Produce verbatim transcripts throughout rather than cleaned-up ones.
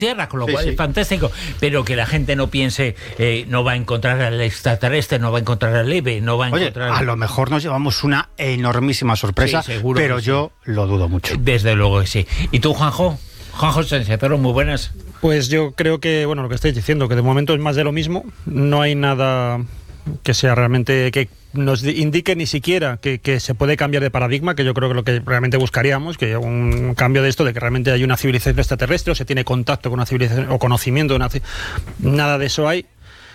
Tierra, con lo sí, cual sí. es fantástico, pero que la gente no piense, eh, no va a encontrar al extraterrestre, no va a encontrar al EVE, no va a Oye, encontrar... a lo mejor nos llevamos una enormísima sorpresa, Sí, seguro pero que sí. yo lo dudo mucho. Desde luego que sí. ¿Y tú, Juanjo? Juanjo Sánchez, pero muy buenas. Pues yo creo que, bueno, lo que estáis diciendo, que de momento es más de lo mismo, no hay nada que sea realmente, que nos indique ni siquiera que, que se puede cambiar de paradigma, que yo creo que lo que realmente buscaríamos, que un cambio de esto, de que realmente hay una civilización extraterrestre o se tiene contacto con una civilización o conocimiento de una civilización, nada de eso hay.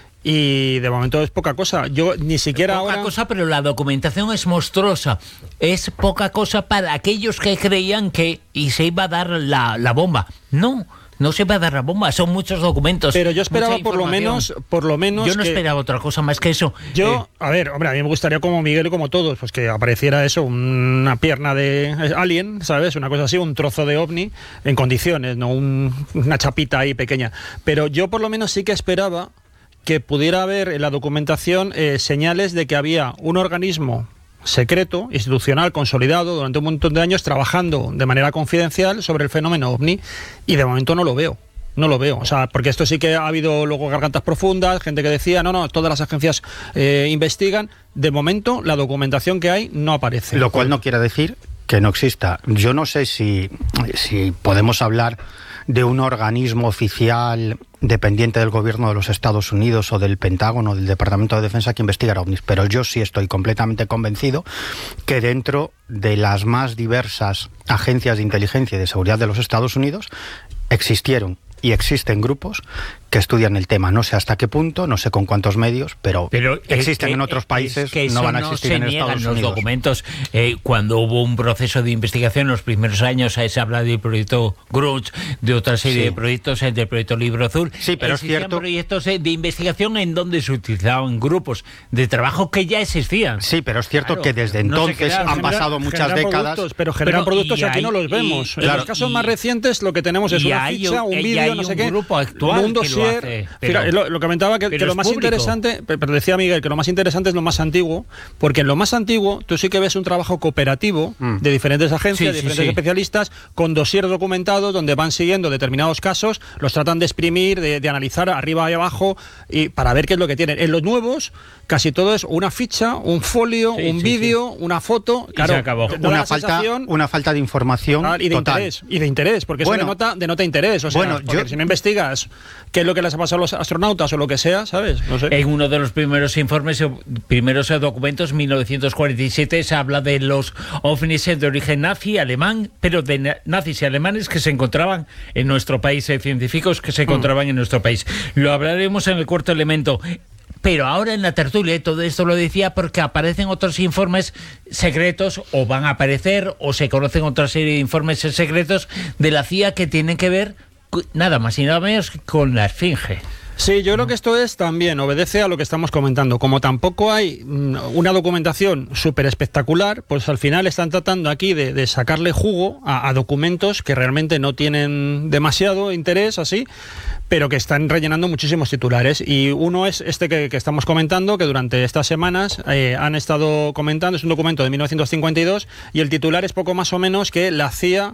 Y de momento es poca cosa. Yo ni siquiera poca ahora... cosa, pero la documentación es monstruosa. Es poca cosa para aquellos que creían que y se iba a dar la, la bomba. No, no se va a dar la bomba. Son muchos documentos. Pero yo esperaba por lo menos, por lo menos. Yo no que... esperaba otra cosa más que eso. Yo, eh... a ver, hombre, a mí me gustaría como Miguel y como todos, pues que apareciera eso, una pierna de alien, ¿sabes? Una cosa así, un trozo de ovni en condiciones, no un, una chapita ahí pequeña. Pero yo por lo menos sí que esperaba que pudiera haber en la documentación eh, señales de que había un organismo secreto, institucional, consolidado durante un montón de años trabajando de manera confidencial sobre el fenómeno ovni, y de momento no lo veo. No lo veo, o sea, porque esto sí que ha habido luego gargantas profundas, gente que decía, no, no, todas las agencias eh, investigan. De momento, la documentación que hay no aparece. Lo cual no quiere decir que no exista. Yo no sé si, si podemos hablar de un organismo oficial dependiente del gobierno de los Estados Unidos o del Pentágono, del Departamento de Defensa que investigara ovnis, pero yo sí estoy completamente convencido que dentro de las más diversas agencias de inteligencia y de seguridad de los Estados Unidos existieron y existen grupos que estudian el tema. No sé hasta qué punto, no sé con cuántos medios, pero, pero existen que, en otros países, que no van a existir no en Estados los Unidos. Documentos, eh, cuando hubo un proceso de investigación en los primeros años, ahí se habla del proyecto Grudge, de otra serie Sí. de proyectos, el del proyecto Libro Azul. Sí, pero es Existían cierto. proyectos de investigación en donde se utilizaban grupos de trabajo que ya existían. Sí, pero es cierto Claro, que desde no se entonces crean, han genera- pasado muchas Generan décadas. productos, pero generan Pero, productos y y aquí hay- no los y- vemos. En claro, los casos y- más recientes lo que tenemos es y una hay ficha, un- un y vídeo, hay no sé un qué, grupo actual un que lo dossier. hace, Mira, pero- lo, lo comentaba que, pero que lo es más público. interesante, pero decía Miguel que lo más interesante es lo más antiguo, porque en lo más antiguo tú sí que ves un trabajo cooperativo Mm. de diferentes agencias, Sí, de sí, diferentes sí. especialistas, con dossier documentados donde van siguiendo determinados casos, los tratan de exprimir, de, de analizar arriba y abajo, y para ver qué es lo que tienen. En los nuevos, casi todo es una ficha, un folio, Sí, un sí, vídeo, una foto. Claro, se acabó. da la Una falta, sensación- una falta de información Ah, y de total. interés, y de interés, porque eso Bueno, denota, denota interés. O sea, bueno, porque yo- si no investigas qué es lo que les ha pasado a los astronautas o lo que sea, ¿sabes? No sé. En uno de los primeros informes, o primeros documentos, mil novecientos cuarenta y siete, se habla de los ovnis de origen nazi, alemán, pero de na- nazis y alemanes que se encontraban en nuestro país, eh, científicos que se encontraban en nuestro país. Lo hablaremos en el cuarto elemento. Pero ahora en la tertulia, todo esto lo decía porque aparecen otros informes secretos, o van a aparecer, o se conocen otra serie de informes secretos de la C I A que tienen que ver cu- nada más y nada menos que con la Esfinge. Sí, yo creo que esto es también, obedece a lo que estamos comentando. Como tampoco hay mm, una documentación súper espectacular, pues al final están tratando aquí de, de sacarle jugo a, a documentos que realmente no tienen demasiado interés, así, pero que están rellenando muchísimos titulares. Y uno es este que, que estamos comentando, que durante estas semanas eh, han estado comentando, es un documento de mil novecientos cincuenta y dos, y el titular es poco más o menos que la C I A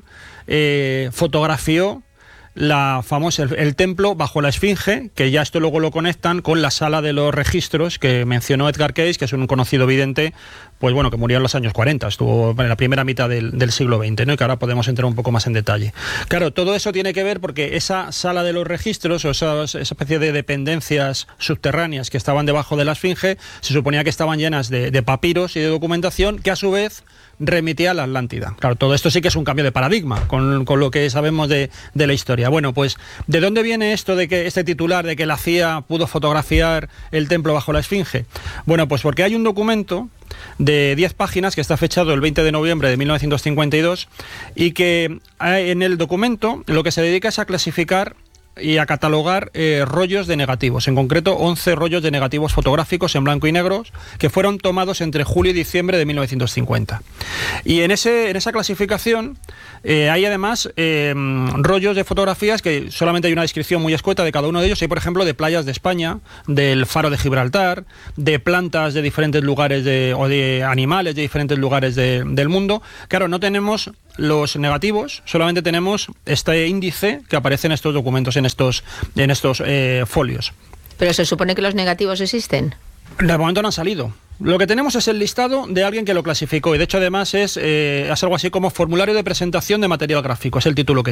eh, fotografió la famosa, el, el templo bajo la Esfinge, que ya esto luego lo conectan con la sala de los registros que mencionó Edgar Cayce, que es un conocido vidente, pues bueno, que murió en los años cuarenta, estuvo en la primera mitad del, del siglo veinte, ¿no? Y que ahora podemos entrar un poco más en detalle. Claro, todo eso tiene que ver porque esa sala de los registros, o esas, esa especie de dependencias subterráneas que estaban debajo de la Esfinge, se suponía que estaban llenas de, de papiros y de documentación que a su vez remitía a la Atlántida. Claro, todo esto sí que es un cambio de paradigma con, con lo que sabemos de, de la historia. Bueno, pues, ¿de dónde viene esto de que este titular de que la C I A pudo fotografiar el templo bajo la Esfinge? Bueno, pues porque hay un documento de diez páginas que está fechado el veinte de noviembre de mil novecientos cincuenta y dos y que en el documento lo que se dedica es a clasificar y a catalogar eh, rollos de negativos, en concreto once rollos de negativos fotográficos en blanco y negro que fueron tomados entre julio y diciembre de mil novecientos cincuenta. Y en, ese, en esa clasificación eh, hay además eh, rollos de fotografías que solamente hay una descripción muy escueta de cada uno de ellos. Hay, por ejemplo, de playas de España, del faro de Gibraltar, de plantas de diferentes lugares de, o de animales de diferentes lugares de, del mundo. Claro, no tenemos los negativos, solamente tenemos este índice que aparece en estos documentos, en estos, en estos eh, folios. Pero se supone que los negativos existen. De momento no han salido. Lo que tenemos es el listado de alguien que lo clasificó y de hecho además es, eh, es algo así como formulario de presentación de material gráfico, es el título que